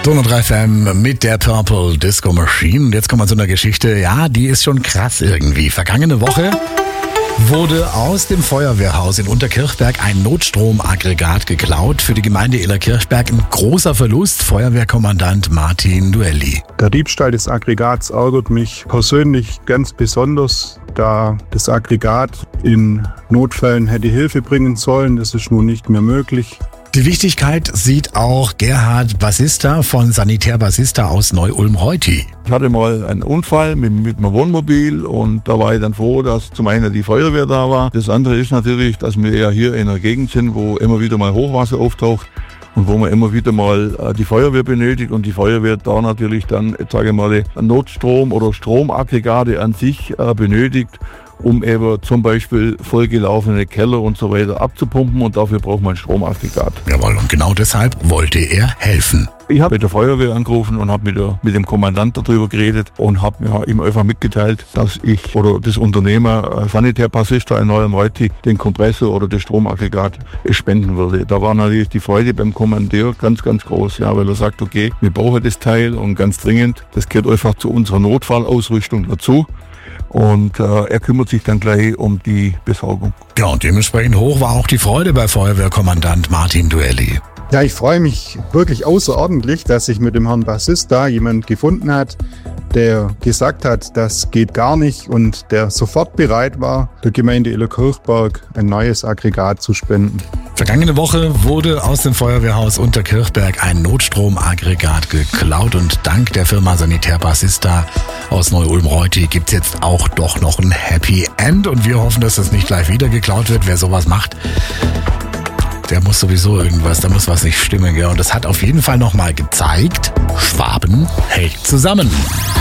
Donau 3 FM mit der Purple Disco Machine. Und jetzt kommen wir zu einer Geschichte, ja, die ist schon krass irgendwie. Vergangene Woche wurde aus dem Feuerwehrhaus in Unterkirchberg ein Notstromaggregat geklaut. Für die Gemeinde Illerkirchberg ein großer Verlust. Feuerwehrkommandant Martin Duelli. Der Diebstahl des Aggregats ärgert mich persönlich ganz besonders, da das Aggregat in Notfällen hätte Hilfe bringen sollen. Das ist nun nicht mehr möglich. Die Wichtigkeit sieht auch Gerhard Bassista von Sanitär Bassista aus Neu-Ulm-Reuthi. Ich hatte mal einen Unfall mit einem Wohnmobil und da war ich dann froh, dass zum einen die Feuerwehr da war. Das andere ist natürlich, dass wir ja hier in einer Gegend sind, wo immer wieder mal Hochwasser auftaucht und wo man immer wieder mal die Feuerwehr benötigt und die Feuerwehr da natürlich dann, sage ich mal, Notstrom oder Stromaggregate an sich benötigt, um eben zum Beispiel vollgelaufene Keller und so weiter abzupumpen, und dafür braucht man ein Stromaggregat. Jawohl, und genau deshalb wollte er helfen. Ich habe mit der Feuerwehr angerufen und habe mit dem Kommandant darüber geredet und habe ihm einfach mitgeteilt, dass ich oder das Unternehmer Sanitär Bassista in Neu-Ulm-Reuthi den Kompressor oder das Stromaggregat spenden würde. Da war natürlich die Freude beim Kommandeur ganz, ganz groß, ja, weil er sagt, okay, wir brauchen das Teil und ganz dringend, das gehört einfach zu unserer Notfallausrüstung dazu. Und er kümmert sich dann gleich um die Besorgung. Ja, und dementsprechend hoch war auch die Freude bei Feuerwehrkommandant Martin Duelli. Ja, ich freue mich wirklich außerordentlich, dass sich mit dem Herrn Bassista jemand gefunden hat, der gesagt hat, das geht gar nicht, und der sofort bereit war, der Gemeinde Illerkirchberg ein neues Aggregat zu spenden. Vergangene Woche wurde aus dem Feuerwehrhaus Unterkirchberg ein Notstromaggregat geklaut, und dank der Firma Sanitär Bassista aus Neu-Ulm-Reuthi gibt es jetzt auch doch noch ein Happy End, und wir hoffen, dass das nicht gleich wieder geklaut wird. Wer sowas macht, der muss sowieso da muss was nicht stimmen. Gell? Und das hat auf jeden Fall nochmal gezeigt, Schwaben hält zusammen.